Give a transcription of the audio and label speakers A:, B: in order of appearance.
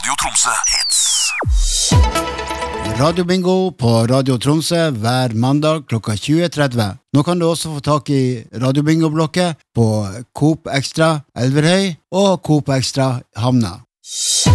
A: Radio Tromsø Hits.
B: Radio Bingo på Radio Tromsø hver mandag klokka 20.30. Nå kan du også få tak i Radio Bingo-blokket på Coop Extra Elverhøy og Coop Extra Hamna.